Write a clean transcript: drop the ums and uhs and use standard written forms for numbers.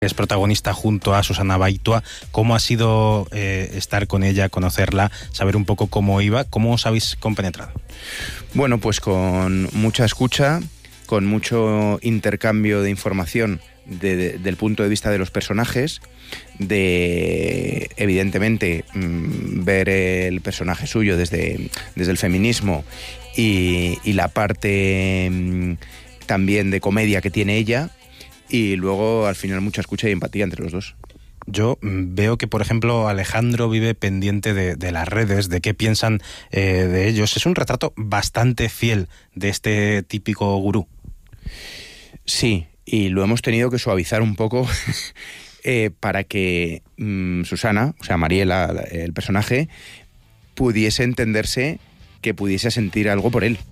Es protagonista junto a Susana Baitua. ¿Cómo ha sido estar con ella, conocerla, saber un poco cómo iba? ¿Cómo os habéis compenetrado? Bueno, pues con mucha escucha, con mucho intercambio de información del punto de vista de los personajes, de evidentemente ver el personaje suyo desde el feminismo y la parte también de comedia que tiene ella. Y luego, al final, mucha escucha y empatía entre los dos. Yo veo que, por ejemplo, Alejandro vive pendiente de las redes, de qué piensan de ellos. Es un retrato bastante fiel de este típico gurú. Sí, y lo hemos tenido que suavizar un poco para que Susana, o sea, Mariela, el personaje, pudiese entenderse, que pudiese sentir algo por él.